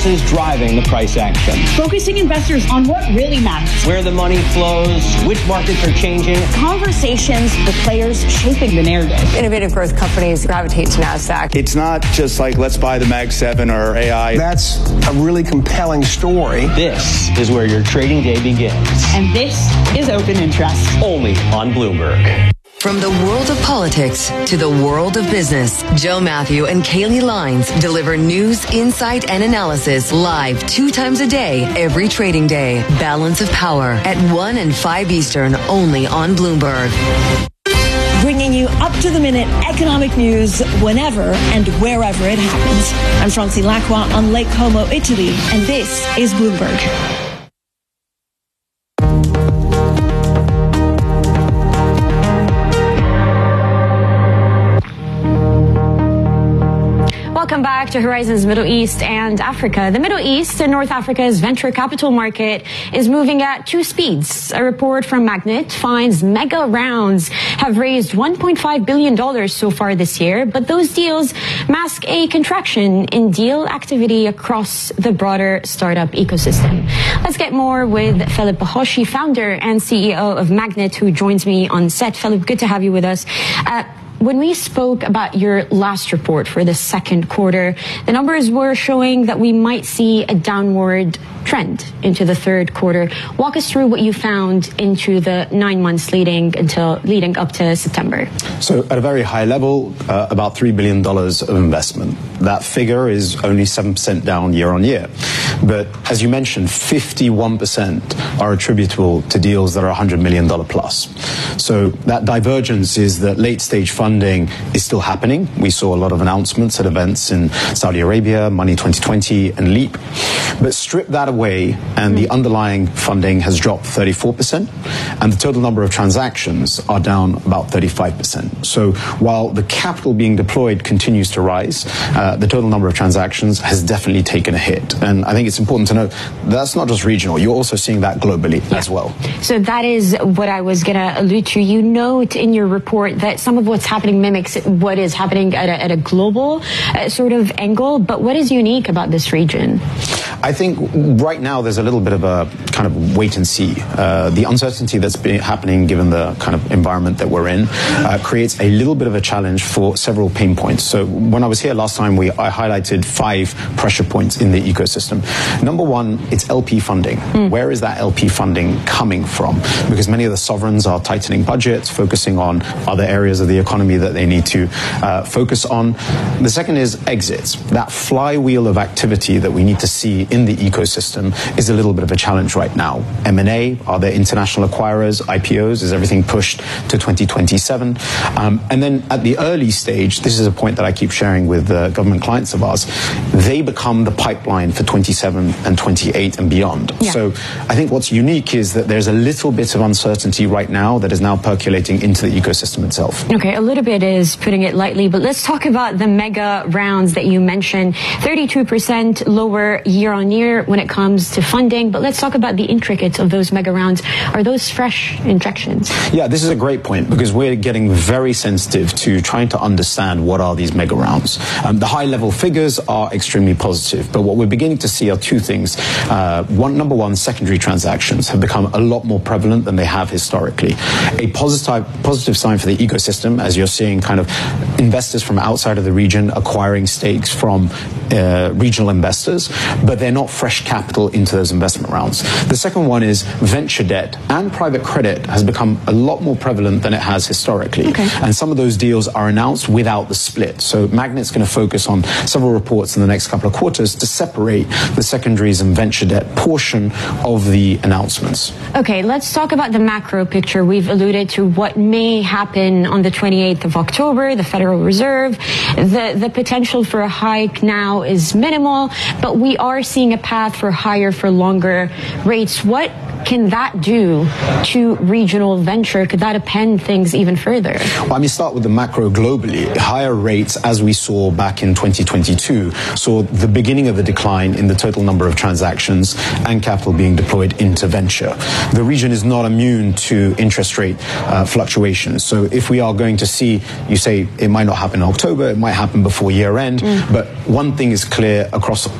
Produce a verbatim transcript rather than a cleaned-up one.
is driving the price action. Focusing investors on what really matters. Where the money flows, which markets are changing. Conversations with players shaping the narrative. Innovative growth companies gravitate to NASDAQ. It's not just like, let's buy the Mag seven or A I. That's a really compelling story. This is where your trading day begins. And this is Open Interest. Only on Bloomberg. From the world of politics to the world of business, Joe Matthew and Kaylee Lines deliver news, insight, and analysis live two times a day, every trading day. Balance of Power at one and five Eastern, only on Bloomberg. Bringing you up-to-the-minute economic news whenever and wherever it happens. I'm Francie Lacroix on Lake Como, Italy, and this is Bloomberg. Welcome back to Horizons Middle East and Africa. The Middle East and North Africa's venture capital market is moving at two speeds. A report from Magnet finds mega rounds have raised one point five billion dollars so far this year, but those deals mask a contraction in deal activity across the broader startup ecosystem. Let's get more with Philip Bahoshi, founder and C E O of Magnet, who joins me on set. Philip, good to have you with us. Uh, When we spoke about your last report for the second quarter, the numbers were showing that we might see a downward trend into the third quarter. Walk us through what you found into the nine months leading until leading up to September. So at a very high level, uh, about three billion dollars of investment. That figure is only seven percent down year on year. But as you mentioned, fifty-one percent are attributable to deals that are one hundred million dollars plus. So that divergence is that late stage funding is still happening. We saw a lot of announcements at events in Saudi Arabia, Money twenty twenty and Leap. But strip that away and the underlying funding has dropped thirty-four percent and the total number of transactions are down about thirty-five percent. So while the capital being deployed continues to rise, uh, the total number of transactions has definitely taken a hit. And I think it's important to note that's not just regional. You're also seeing that globally yeah. as well. So that is what I was going to allude to. You note in your report that some of what's happening mimics what is happening at a, at a global uh, sort of angle. But what is unique about this region? I think right now there's a little bit of a kind of wait and see. Uh, the uncertainty that's been happening given the kind of environment that we're in uh, creates a little bit of a challenge for several pain points. So when I was here last time, we I highlighted five pressure points in the ecosystem. Number one, it's L P funding. Mm. Where is that L P funding coming from? Because many of the sovereigns are tightening budgets, focusing on other areas of the economy that they need to uh, focus on. The second is exits. That flywheel of activity that we need to see in the ecosystem is a little bit of a challenge right now. M and A, are there international acquirers, I P Os, is everything pushed to twenty twenty-seven? Um, and then at the early stage, this is a point that I keep sharing with uh, government clients of ours, they become the pipeline for twenty-seven and twenty-eight and beyond. Yeah. So I think what's unique is that there's a little bit of uncertainty right now that is now percolating into the ecosystem itself. Okay, a little bit is putting it lightly, but let's talk about the mega rounds that you mentioned. thirty-two percent lower year on year when it comes to funding, but let's talk about the intricacies of those mega rounds. Are those fresh injections? Yeah, this is a great point because we're getting very sensitive to trying to understand what are these mega rounds. Um, the high level figures are extremely positive, but what we're beginning to see are two things. Uh, one, number one, secondary transactions have become a lot more prevalent than they have historically. A positive, positive sign for the ecosystem, as you're seeing kind of investors from outside of the region acquiring stakes from uh, regional investors, but they're not fresh capital into those investment rounds. The second one is venture debt and private credit has become a lot more prevalent than it has historically. Okay. And some of those deals are announced without the split. So Magnet's going to focus on several reports in the next couple of quarters to separate the secondaries and venture debt portion of the announcements. Okay, let's talk about the macro picture. We've alluded to what may happen on the twenty-eighth of October, the Federal Reserve. The, the potential for a hike now is minimal, but we are seeing a path for higher for longer rates. What can that do to regional venture? Could that append things even further? Well, I mean, start with the macro globally. Higher rates, as we saw back in twenty twenty-two, saw the beginning of the decline in the total number of transactions and capital being deployed into venture. The region is not immune to interest rate uh, fluctuations. So if we are going to see, you say it might not happen in October, it might happen before year end, mm. but one thing is clear across